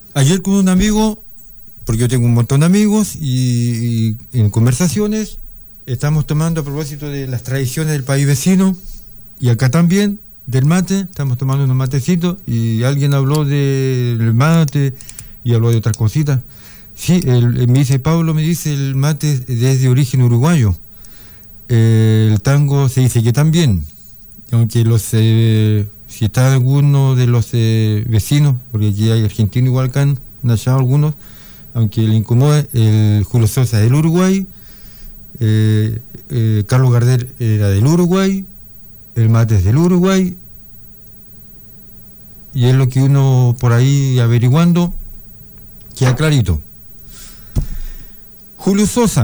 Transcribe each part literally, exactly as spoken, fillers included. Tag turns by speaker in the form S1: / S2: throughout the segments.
S1: Ayer con un amigo, porque yo tengo un montón de amigos, y, y en conversaciones estamos tomando a propósito de las tradiciones del país vecino, y acá también, del mate, estamos tomando unos matecitos, y alguien habló del mate, y habló de otras cositas. Sí, el, el- me dice Pablo, me dice, el mate es de origen uruguayo. Eh, el tango se dice que también, aunque los, eh, si está alguno de los eh, vecinos, porque aquí hay argentinos igual acá en Nachao algunos, aunque le incomoda, el Julio Sosa es del Uruguay, eh, eh, Carlos Gardel era del Uruguay, el mate es del Uruguay, y es lo que uno por ahí averiguando queda clarito. Julio Sosa,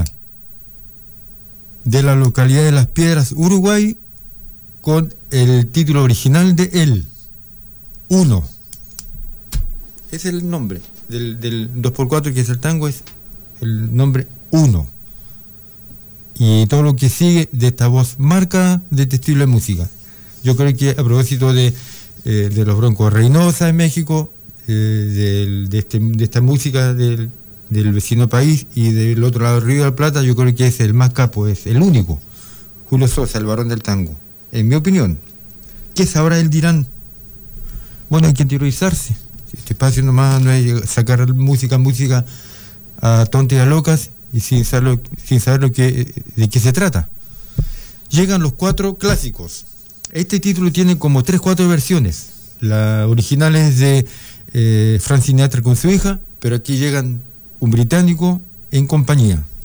S1: de la localidad de Las Piedras, Uruguay, con el título original de él, Uno. Es el nombre del, del dos por cuatro, que es el tango, es el nombre Uno. Y todo lo que sigue de esta voz marca de este estilo de música. Yo creo que a propósito de, eh, de los Broncos Reynosa en México, eh, del- de, este, de esta música del, del vecino país y del otro lado del Río de la Plata, yo creo que es el más capo, es el único. Julio Sosa, el varón del tango. En mi opinión. ¿Qué sabrá él dirán? Bueno, hay que interiorizarse. Este espacio nomás no es sacar música, música a tontas y a locas y sin saber, lo, sin saber lo que, de qué se trata. Llegan los cuatro clásicos. Este título tiene como tres, cuatro versiones. La original es de eh, Frank Sinatra con su hija, pero aquí llegan un británico en compañía.